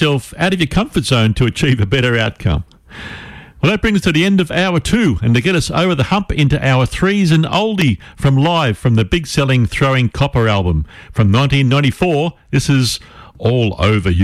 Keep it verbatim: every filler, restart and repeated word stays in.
yourself out of your comfort zone to achieve a better outcome. Well, that brings us to the end of hour two, and to get us over the hump into hour three's an oldie from live from the big-selling Throwing Copper album from nineteen ninety-four. This is All Over You.